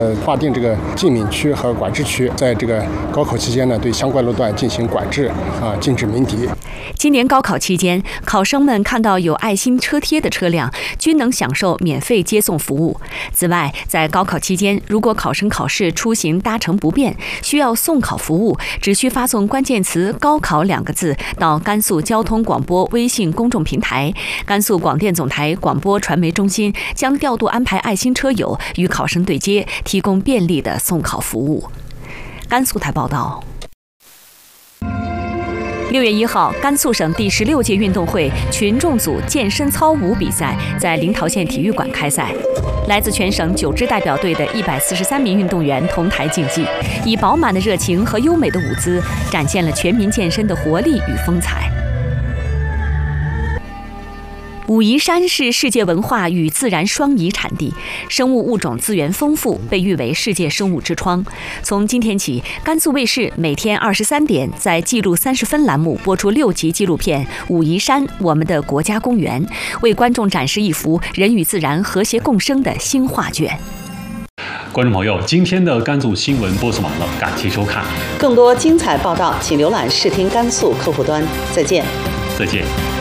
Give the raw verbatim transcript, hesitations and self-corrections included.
呃，划定这个禁闵区和管制区，在这个高考期间呢，对相关路段进行管制啊，禁止鸣笛。 今年高考期间，考生们看到有爱心车贴的车辆，均能享受免费接送服务。此外，在高考期间，如果考生考试出行搭乘不便，需要送考服务，只需发送关键词“高考”两个字到甘肃交通广播微信公众平台，甘肃广电总台广播传媒中心将调度安排爱心车友与考生对接，提供便利的送考服务。甘肃台报道。六月一号，甘肃省第十六届运动会群众组健身操舞比赛在临洮县体育馆开赛。来自全省九支代表队的一百四十三名运动员同台竞技，以饱满的热情和优美的舞姿，展现了全民健身的活力与风采。武夷山是世界文化与自然双遗产地，生物物种资源丰富，被誉为世界生物之窗。从今天起，甘肃卫视每天二十三点在《记录三十分》栏目播出六集纪录片《武夷山：我们的国家公园》，为观众展示一幅人与自然和谐共生的新画卷。 观众朋友，今天的甘肃新闻播送完了，感谢收看。 更多精彩报道，请浏览视听甘肃客户端。再见。 再见。